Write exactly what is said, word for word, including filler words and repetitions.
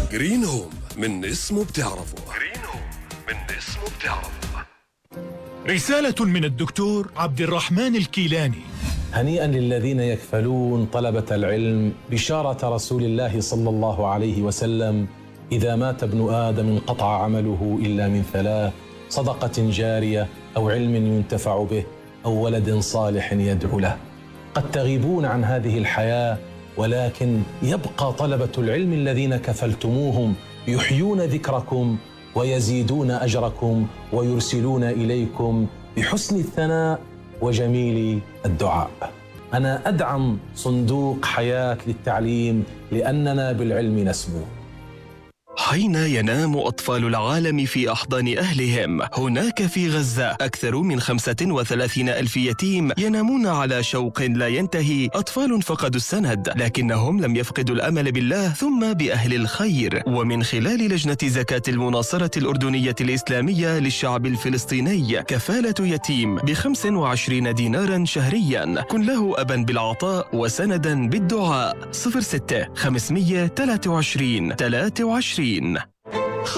جرين هوم، من اسمه بتعرفه. جرين هوم، من اسمه بتعرفه. رسالة من الدكتور عبد الرحمن الكيلاني. هنيئا للذين يكفلون طلبة العلم بشارة رسول الله صلى الله عليه وسلم: إذا مات ابن آدم انقطع عمله إلا من ثلاث: صدقة جارية، أو علم ينتفع به، أو ولد صالح يدعو له. قد تغيبون عن هذه الحياة، ولكن يبقى طلبة العلم الذين كفلتموهم يحيون ذكركم ويزيدون أجركم ويرسلون إليكم بحسن الثناء وجميل الدعاء. أنا أدعم صندوق حياة للتعليم لأننا بالعلم نسمو. حين ينام أطفال العالم في أحضان أهلهم، هناك في غزة أكثر من خمسة وثلاثين ألف يتيم ينامون على شوق لا ينتهي، أطفال فقدوا السند لكنهم لم يفقدوا الأمل بالله ثم بأهل الخير. ومن خلال لجنة زكاة المناصرة الأردنية الإسلامية للشعب الفلسطيني، كفالة يتيم بخمس وعشرين دينارا شهريا. كن له أبا بالعطاء وسندا بالدعاء. صفر ستة خمسمية ثلاثة وعشرين ثلاثة وعشرين